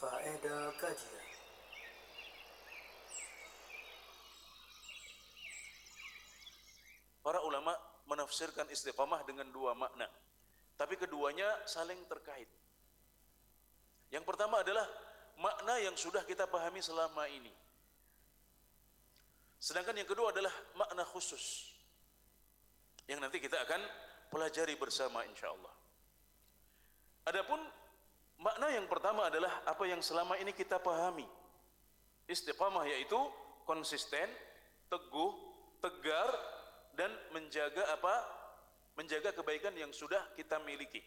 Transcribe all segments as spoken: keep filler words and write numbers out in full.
Faedah kajian. Para ulama menafsirkan istiqamah dengan dua makna, tapi keduanya saling terkait. Yang pertama adalah makna yang sudah kita pahami selama ini. Sedangkan yang kedua adalah makna khusus yang nanti kita akan pelajari bersama insyaallah. Adapun makna yang pertama adalah apa yang selama ini kita pahami. Istiqamah yaitu konsisten, teguh, tegar dan menjaga apa? Menjaga kebaikan yang sudah kita miliki.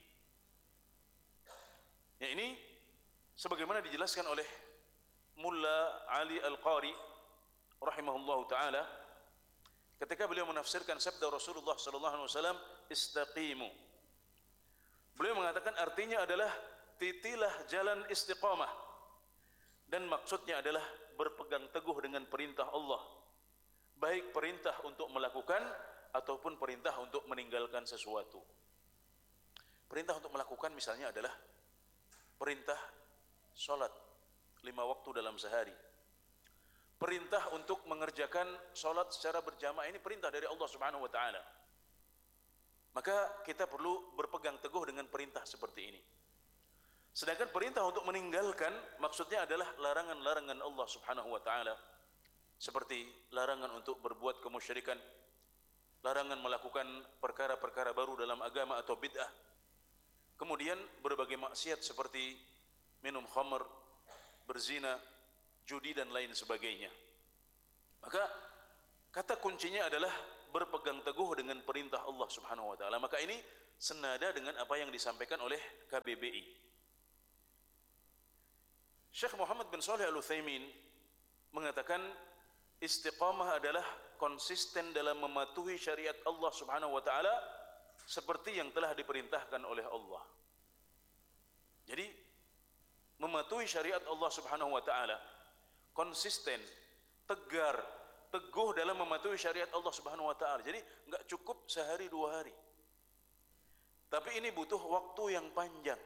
Ya, ini sebagaimana dijelaskan oleh Mulla Ali Al-Qari rahimahullahu taala ketika beliau menafsirkan sabda Rasulullah sallallahu alaihi wasallam, istaqimu. Beliau mengatakan artinya adalah titilah jalan istiqamah, dan maksudnya adalah berpegang teguh dengan perintah Allah, baik perintah untuk melakukan ataupun perintah untuk meninggalkan sesuatu. Perintah untuk melakukan misalnya adalah perintah salat lima waktu dalam sehari. Perintah untuk mengerjakan salat secara berjamaah, ini perintah dari Allah Subhanahu wa taala. Maka kita perlu berpegang teguh dengan perintah seperti ini. Sedangkan perintah untuk meninggalkan maksudnya adalah larangan-larangan Allah Subhanahu wa taala, seperti larangan untuk berbuat kemusyrikan, larangan melakukan perkara-perkara baru dalam agama atau bid'ah. Kemudian berbagai maksiat seperti minum khamr, berzina, judi dan lain sebagainya. Maka kata kuncinya adalah berpegang teguh dengan perintah Allah Subhanahu wa taala. Maka ini senada dengan apa yang disampaikan oleh K B B I. Syekh Muhammad bin Shalih Al-Utsaimin mengatakan istiqamah adalah konsisten dalam mematuhi syariat Allah Subhanahu wa taala seperti yang telah diperintahkan oleh Allah. Jadi mematuhi syariat Allah Subhanahu wa taala, konsisten, tegar, teguh dalam mematuhi syariat Allah Subhanahu wa taala. Jadi enggak cukup sehari dua hari, tapi ini butuh waktu yang panjang.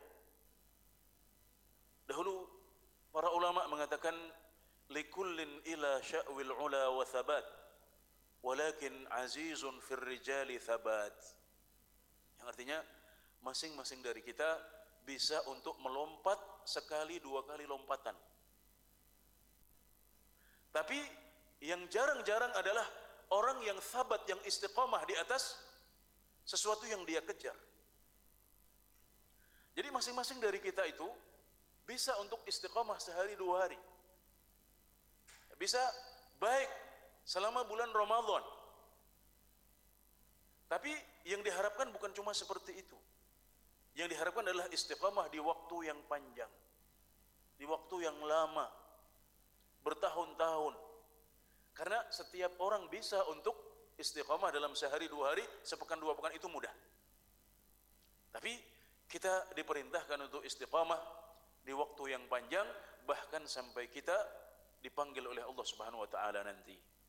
Dahulu para ulama mengatakan likullin ila sya'wil ula wa thabat walakin azizun fir rijali thabat, yang artinya masing-masing dari kita bisa untuk melompat sekali dua kali lompatan, tapi yang jarang-jarang adalah orang yang sabat, yang istiqamah di atas sesuatu yang dia kejar. Jadi masing-masing dari kita itu bisa untuk istiqamah sehari dua hari, bisa baik selama bulan Ramadan. Tapi yang diharapkan bukan cuma seperti itu. Yang diharapkan adalah istiqamah di waktu yang panjang, di waktu yang lama, bertahun-tahun. Karena setiap orang bisa untuk istiqamah dalam sehari dua hari, sepekan dua pekan itu mudah. Tapi kita diperintahkan untuk istiqamah di waktu yang panjang, bahkan sampai kita dipanggil oleh Allah Subhanahu wa taala nanti.